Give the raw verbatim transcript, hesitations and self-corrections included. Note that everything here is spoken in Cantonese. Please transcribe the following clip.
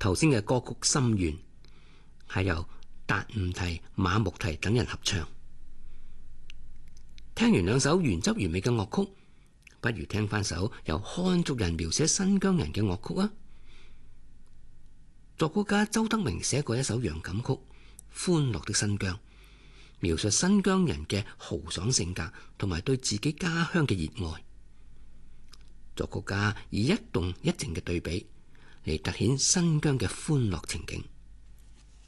頭先嘅歌曲《心願》係由達悟提、馬牧提等人合唱。聽完兩首原汁原味嘅樂曲，不如聽翻首由漢族人描寫新疆人嘅樂曲啊！作曲家周德明寫過一首洋感曲《歡樂的新疆》，描述新疆人嘅豪爽性格同埋對自己家鄉嘅熱愛。作曲家以一動一靜嘅對比嚟凸顯新疆嘅歡樂情景。